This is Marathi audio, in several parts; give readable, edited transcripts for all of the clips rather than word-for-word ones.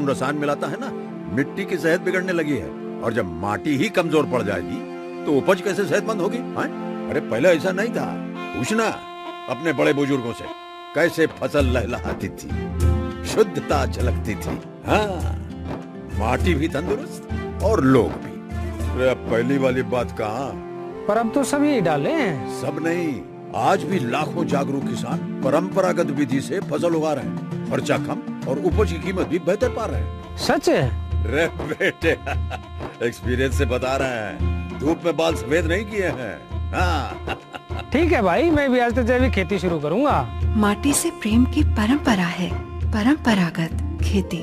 कृत्रिम रसायन मिलाता है ना, मिट्टी की सेहत बिगड़ने लगी है। और जब माटी ही कमजोर पड़ जाएगी तो उपज कैसे सेहतमंद होगी? अरे पहले ऐसा नहीं था। पूछना अपने बड़े बुजुर्गों से, कैसे फसल लहलहाती थी, शुद्धता झलकती थी। हाँ, माटी भी तंदुरुस्त और लोग भी। अरे अब पहली वाली बात कहाँ? पर अब तो सब यही डाले हैं। सब नहीं, आज भी लाखों जागरूक किसान परंपरागत विधि से फसल उगा रहे हैं। खर्चा कम और उपज की कीमत भी बेहतर पा रहे हैं। सच है? रे बेटे, एक्सपीरियंस से बता रहे हैं, धूप में बाल सफेद नहीं किए हैं। हाँ। ठीक है भाई, मैं भी आज से जैविक खेती शुरू करूंगा। माटी से प्रेम की परंपरा है, परंपरागत खेती।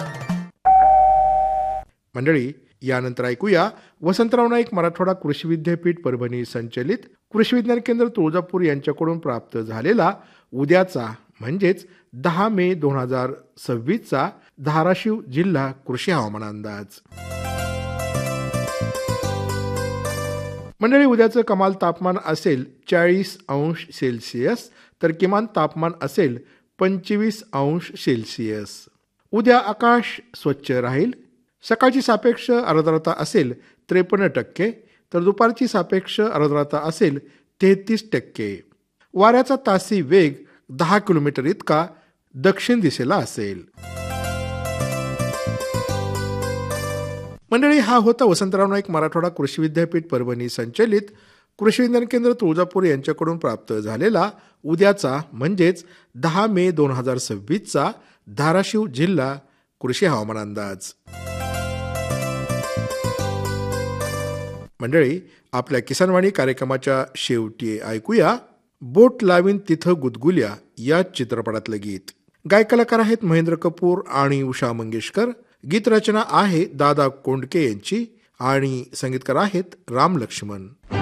मंडळी, यानंतर ऐकूया वसंतराव नाईक मराठवाडा कृषी विद्यापीठ परभणी संचलित कृषी विज्ञान केंद्र तुळजापूर यांच्याकडून प्राप्त झालेला उद्याचा म्हणजेच 10 मे 2026चा धाराशिव जिल्हा कृषी हवामान अंदाज। मंडळी, उद्याचं कमाल तापमान असेल 40 अंश सेल्सिअस तर किमान तापमान असेल 25 अंश सेल्सिअस। उद्या आकाश स्वच्छ राहील। सकाळची सापेक्ष आर्द्रता असेल 53%, तर दुपारची सापेक्ष आर्द्रता असेल 33%। वाऱ्याचा तासी वेग 10 किलोमीटर इतका दक्षिण दिशेला असेल। मंडळी, हा होता वसंतराव नाईक मराठवाडा कृषी विद्यापीठ परभणी संचलित कृषी विज्ञान केंद्र तुळजापूर यांच्याकडून प्राप्त झालेला उद्याचा म्हणजेच 10 मे 2026चा धाराशिव जिल्हा कृषी हवामान अंदाज। मंडळी, आपल्या किसानवाणी कार्यक्रमाच्या शेवटी ऐकूया बोट लावीन तिथं गुदगुल्या या चित्रपटातलं गीत। गायक कलाकार आहेत महेंद्र कपूर आणि उषा मंगेशकर। गीत रचना आहे दादा कोंडके यांची आणि संगीतकार आहेत राम लक्ष्मण।